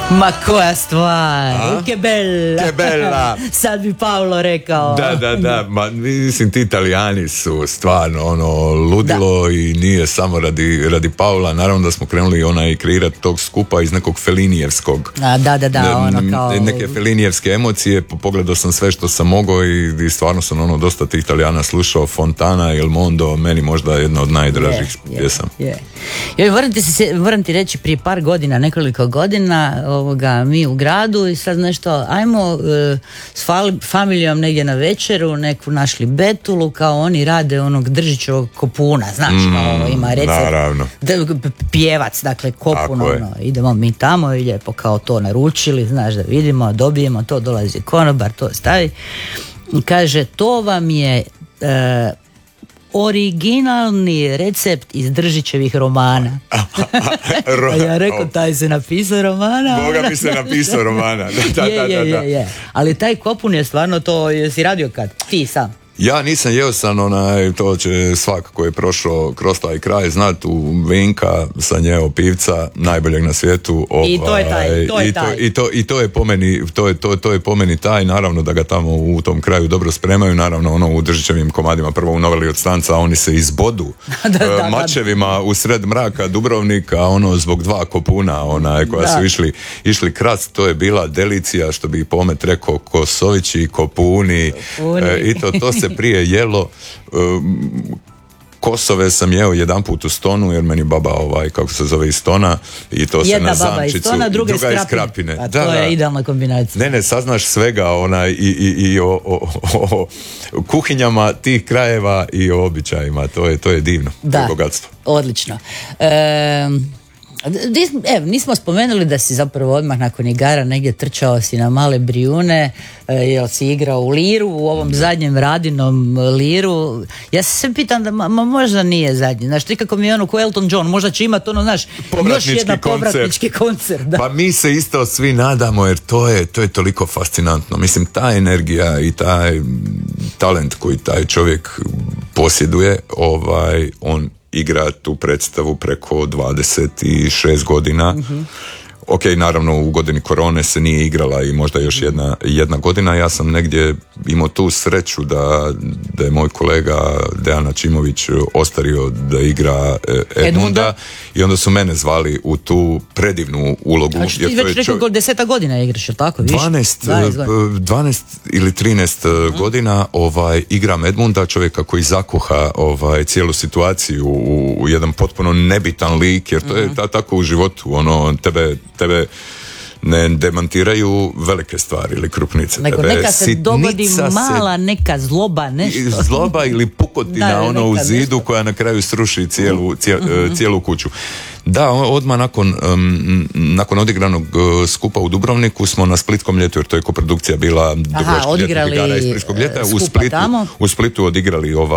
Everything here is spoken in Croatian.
Ma koja stvar, che bella. Che bella. Sad bi Paolo rekao. Da, ma mislim ti Italijani su stvarno ludilo i nije samo radi Paula, naravno da smo krenuli kreirati tog skupa iz nekog felinijevskog. Neke felinijevske emocije, pogledao sam sve što sam mogao i stvarno sam dosta tih Italijana slušao, Fontana, Il Mondo, meni možda jedna od najdražih pjesama. Moram ti reći, prije par godina, nekoliko godina, mi u gradu i sad nešto, ajmo s familijom negdje na večeru, neku našli betulu, kao oni rade onog Držićevog kopuna, znaš, ima recept, naravno. Pjevac, dakle kopun, idemo mi tamo i lijepo kao to naručili, znaš, da vidimo, dobijemo to, dolazi konobar, to stavi, kaže, to vam je originalni recept iz Držićevih romana. Ja rekao, taj se napisao romana. Boga mi se napisao romana. Da. Ali taj kopun je stvarno to, jesi radio kad? Ti sam. Ja nisam jeo sam to će svak koji je prošao kroz taj kraj znat, u Vinka sam jeo pivca najboljeg na svijetu. I to je taj. I to je po meni, to je po meni taj, naravno da ga tamo u tom kraju dobro spremaju, naravno u Držićevim komadima, prvo u Noveli od Stanca, oni se izbodu mačevima u sred mraka Dubrovnika, zbog dva kopuna, koja su išli krast, to je bila delicija, što bi Pomet rekao, kosovići, kopuni. I to se prije jelo. Kosove sam jeo jedanput u Stonu, jer meni baba kako se zove iz Stona, i to se na zamčicu. Jedna baba iz Stona, druga iz Krapine. A to je idealna kombinacija. Ne, saznaš svega i o kuhinjama tih krajeva i o običajima. To je divno. Da, to je bogatstvo. Odlično. Nismo spomenuli da si zapravo odmah nakon igara negdje trčao si na Male Brijune, jel si igrao u Liru, u ovom zadnjem Radinom Liru. Ja se sve pitam da možda nije zadnji, znaš, ti kako mi je ko Elton John, možda će imati znaš, još jedan povratnički koncert. Da. Pa mi se isto svi nadamo, jer to je toliko fascinantno. Mislim, ta energija i taj talent koji taj čovjek posjeduje, on igra tu predstavu preko 26 godina. Ok, naravno u godini korone se nije igrala i možda još jedna godina. Ja sam negdje imao tu sreću da je moj kolega Dejan Načimović ostario da igra Edmunda i onda su mene zvali u tu predivnu ulogu. Znači ti već rekao 10 godina igraš, je tako? 12 ili 13 godina igram Edmunda, čovjeka koji zakuha cijelu situaciju u jedan potpuno nebitan lik, jer to je tako u životu, tebe ne demantiraju velike stvari ili krupnice. Nego neka se dogodi mala neka zloba, nešto. Zloba ili pukotina u zidu nešto koja na kraju sruši cijelu kuću. Da, odmah nakon odigranog skupa u Dubrovniku smo na Splitskom ljetu, jer to je koprodukcija bila Dubrovačkih ljetnih igara iz Splitskog ljeta. U Splitu odigrali